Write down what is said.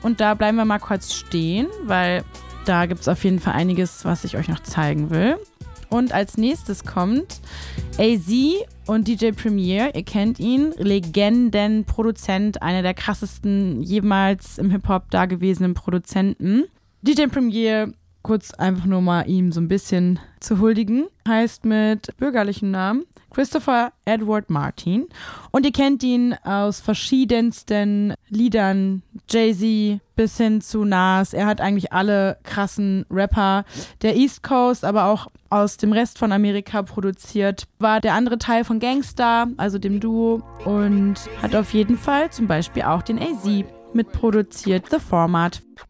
und da bleiben wir mal kurz stehen, weil da gibt es auf jeden Fall einiges, was ich euch noch zeigen will. Und als nächstes kommt AZ und DJ Premier. Ihr kennt ihn, Legendenproduzent, einer der krassesten jemals im Hip-Hop dagewesenen Produzenten. DJ Premier, kurz einfach nur mal ihm so ein bisschen zu huldigen, heißt mit bürgerlichen Namen Christopher Edward Martin. Und ihr kennt ihn aus verschiedensten Liedern, Jay-Z bis hin zu Nas. Er hat eigentlich alle krassen Rapper der East Coast, aber auch aus dem Rest von Amerika produziert. War der andere Teil von Gangstar, also dem Duo, und hat auf jeden Fall zum Beispiel auch den AZ mitproduziert, The Format.